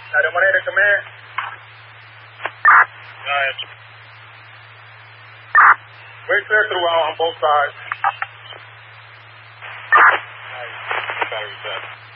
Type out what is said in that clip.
Ada Moreira, come here. We're clear throughout on both sides. Nice. Battery set.